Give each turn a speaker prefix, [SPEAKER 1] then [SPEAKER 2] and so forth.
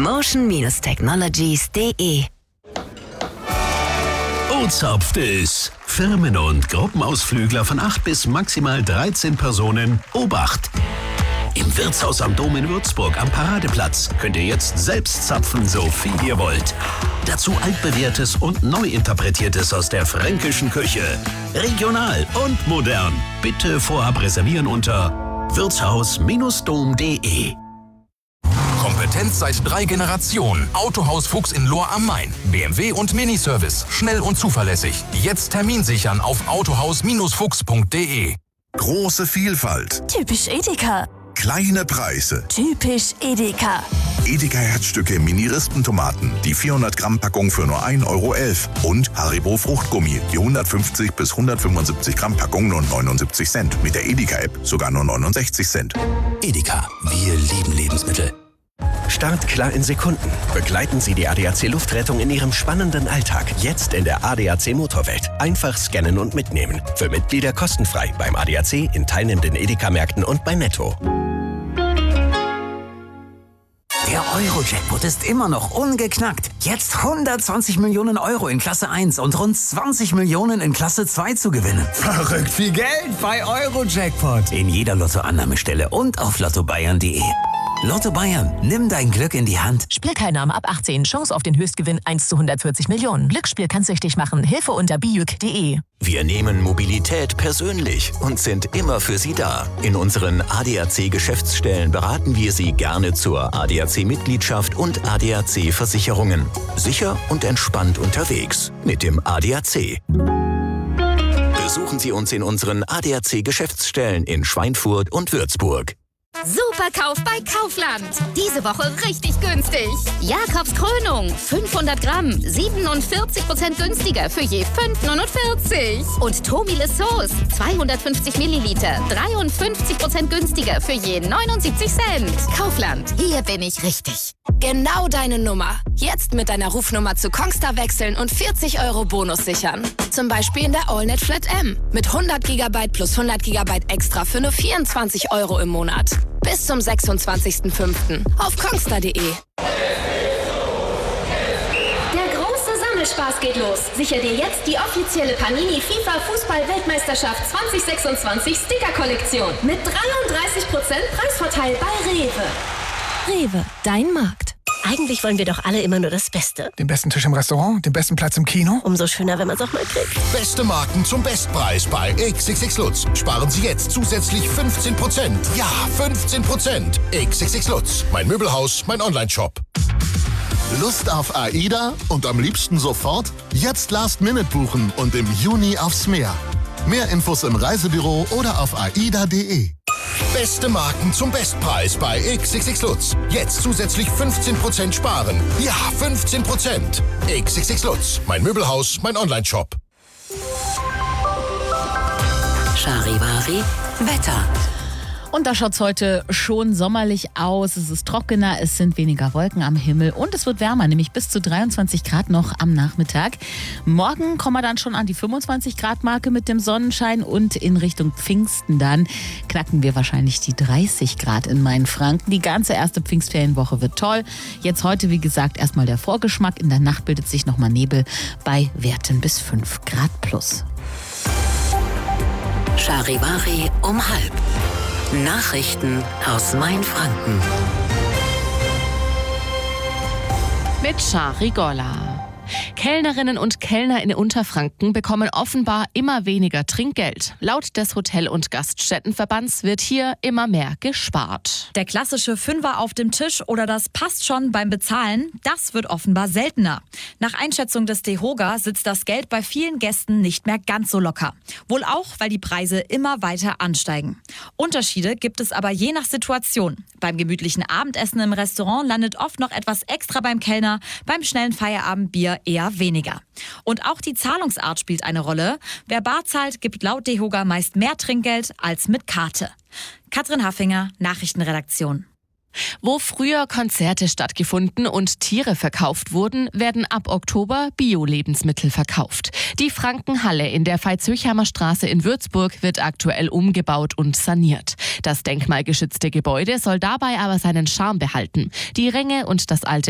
[SPEAKER 1] motion-technologies.de.
[SPEAKER 2] Ozapft es. Firmen- und Gruppenausflügler von 8 bis maximal 13 Personen. Obacht! Im Wirtshaus am Dom in Würzburg am Paradeplatz könnt ihr jetzt selbst zapfen, so viel ihr wollt. Dazu altbewährtes und neu interpretiertes aus der fränkischen Küche. Regional und modern. Bitte vorab reservieren unter wirtshaus-dom.de.
[SPEAKER 3] Kompetenz seit 3 Generationen. Autohaus Fuchs in Lohr am Main. BMW und Miniservice. Schnell und zuverlässig. Jetzt Termin sichern auf autohaus-fuchs.de.
[SPEAKER 4] Große Vielfalt.
[SPEAKER 1] Typisch Edeka.
[SPEAKER 4] Kleine Preise.
[SPEAKER 1] Typisch Edeka.
[SPEAKER 4] Edeka Herzstücke Mini-Rispentomaten. Die 400 Gramm Packung für nur 1,11 Euro. Und Haribo Fruchtgummi. Die 150 bis 175 Gramm Packung nur 79 Cent. Mit der Edeka-App sogar nur 69 Cent.
[SPEAKER 5] Edeka, wir lieben Lebensmittel.
[SPEAKER 6] Startklar in Sekunden. Begleiten Sie die ADAC Luftrettung in Ihrem spannenden Alltag. Jetzt in der ADAC Motorwelt. Einfach scannen und mitnehmen. Für Mitglieder kostenfrei beim ADAC, in teilnehmenden Edeka-Märkten und bei Netto.
[SPEAKER 7] Der Euro-Jackpot ist immer noch ungeknackt. Jetzt 120 Millionen Euro in Klasse 1 und rund 20 Millionen in Klasse 2 zu gewinnen.
[SPEAKER 8] Verrückt viel Geld bei Euro-Jackpot.
[SPEAKER 7] In jeder Lottoannahmestelle und auf lottobayern.de. Lotto Bayern, nimm dein Glück in die Hand.
[SPEAKER 9] Spielteilnahme ab 18. Chance auf den Höchstgewinn 1 zu 140 Millionen. Glücksspiel kann süchtig machen. Hilfe unter biüc.de.
[SPEAKER 5] Wir nehmen Mobilität persönlich und sind immer für Sie da. In unseren ADAC-Geschäftsstellen beraten wir Sie gerne zur ADAC-Mitgliedschaft und ADAC-Versicherungen. Sicher und entspannt unterwegs mit dem ADAC. Besuchen Sie uns in unseren ADAC-Geschäftsstellen in Schweinfurt und Würzburg.
[SPEAKER 10] Superkauf bei Kaufland. Diese Woche richtig günstig. Jakobs Krönung, 500 Gramm, 47% günstiger für je 5,49. Und Tomile Sauce, 250 Milliliter, 53% günstiger für je 79 Cent. Kaufland, hier bin ich richtig.
[SPEAKER 11] Genau deine Nummer. Jetzt mit deiner Rufnummer zu Kongstar wechseln und 40 € Bonus sichern. Zum Beispiel in der AllNet Flat M. Mit 100 GB plus 100 GB extra für nur 24 € im Monat. Bis zum 26.05. auf kongstar.de.
[SPEAKER 12] Der große Sammelspaß geht los. Sicher dir jetzt die offizielle Panini FIFA Fußball-Weltmeisterschaft 2026 Sticker-Kollektion. Mit 33% Preisvorteil bei Rewe.
[SPEAKER 1] Rewe, dein Markt.
[SPEAKER 13] Eigentlich wollen wir doch alle immer nur das Beste.
[SPEAKER 8] Den besten Tisch im Restaurant, den besten Platz im Kino.
[SPEAKER 13] Umso schöner, wenn man es auch mal kriegt.
[SPEAKER 14] Beste Marken zum Bestpreis bei XXX Lutz. Sparen Sie jetzt zusätzlich 15%. Ja, 15%. XXX Lutz. Mein Möbelhaus, mein Onlineshop. Lust auf AIDA und am liebsten sofort? Jetzt Last-Minute buchen und im Juni aufs Meer. Mehr Infos im Reisebüro oder auf aida.de. Beste Marken zum Bestpreis bei XXX Lutz. Jetzt zusätzlich 15% sparen. Ja, 15%. XXX Lutz. Mein Möbelhaus, mein Onlineshop.
[SPEAKER 1] Charivari Wetter.
[SPEAKER 15] Und da schaut es heute schon sommerlich aus. Es ist trockener, es sind weniger Wolken am Himmel und es wird wärmer, nämlich bis zu 23 Grad noch am Nachmittag. Morgen kommen wir dann schon an die 25 Grad Marke mit dem Sonnenschein und in Richtung Pfingsten dann knacken wir wahrscheinlich die 30 Grad in Mainfranken. Die ganze erste Pfingstferienwoche wird toll. Jetzt heute, wie gesagt, erstmal der Vorgeschmack. In der Nacht bildet sich nochmal Nebel bei Werten bis 5 Grad plus.
[SPEAKER 1] Charivari um 12:30. Nachrichten aus Mainfranken.
[SPEAKER 16] Mit Shari Golla. Kellnerinnen und Kellner in Unterfranken bekommen offenbar immer weniger Trinkgeld. Laut des Hotel- und Gaststättenverbands wird hier immer mehr gespart.
[SPEAKER 17] Der klassische Fünfer auf dem Tisch oder das passt schon beim Bezahlen, das wird offenbar seltener. Nach Einschätzung des DEHOGA sitzt das Geld bei vielen Gästen nicht mehr ganz so locker. Wohl auch, weil die Preise immer weiter ansteigen. Unterschiede gibt es aber je nach Situation. Beim gemütlichen Abendessen im Restaurant landet oft noch etwas extra beim Kellner, beim schnellen Feierabendbier eher weniger. Und auch die Zahlungsart spielt eine Rolle. Wer bar zahlt, gibt laut DEHOGA meist mehr Trinkgeld als mit Karte. Katrin Haffinger, Nachrichtenredaktion.
[SPEAKER 16] Wo früher Konzerte stattgefunden und Tiere verkauft wurden, werden ab Oktober Bio-Lebensmittel verkauft. Die Frankenhalle in der Veitshöchheimer Straße in Würzburg wird aktuell umgebaut und saniert. Das denkmalgeschützte Gebäude soll dabei aber seinen Charme behalten. Die Ränge und das alte